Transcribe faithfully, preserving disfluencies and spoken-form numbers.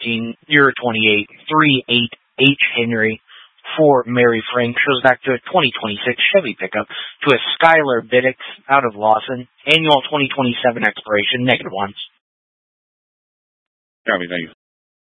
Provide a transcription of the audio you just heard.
nineteen, year twenty-eight, three eight H Henry for Mary Frank shows back to a twenty twenty-six Chevy pickup to a Skylar Biddix out of Lawson. Annual twenty twenty-seven expiration, negative ones. Copy, thank you.